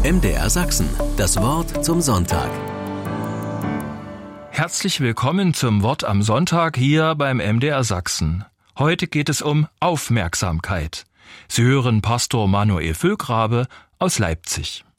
MDR Sachsen, das Wort zum Sonntag. Herzlich willkommen zum Wort am Sonntag hier beim MDR Sachsen. Heute geht es um Aufmerksamkeit. Sie hören Pastor Manuel Füllgrabe aus Leipzig.